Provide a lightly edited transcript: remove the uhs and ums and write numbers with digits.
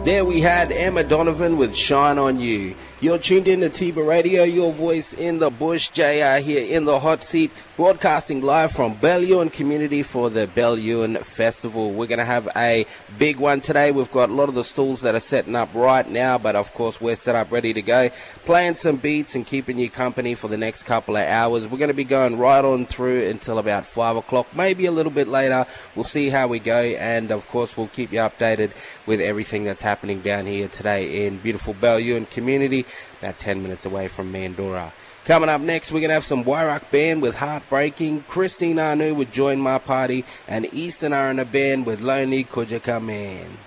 There we had Emma Donovan with Shine On You. You're tuned in to Tiba Radio, your voice in the bush. JR here in the hot seat, broadcasting live from Bellewain Community for the Bellewain Festival. We're going to have a big one today. We've got a lot of the stalls that are setting up right now, but of course we're set up ready to go. Playing some beats and keeping you company for the next couple of hours. We're going to be going right on through until about 5 o'clock, maybe a little bit later. We'll see how we go, and of course we'll keep you updated with everything that's happening down here today in beautiful Bellewain Community, about 10 minutes away from Mandurah. Coming up next, we're going to have some Wairak Band with Heartbreaking, Christine Anu with Join My Party, and Eastern Arana Band with Lonely Kujaka Man.